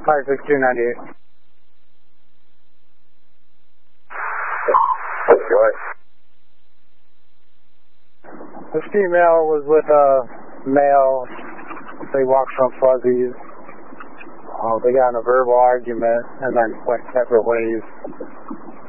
56298. Go ahead. This female was with a male. They walked from Fuzzies. They got in a verbal argument and then went separate ways.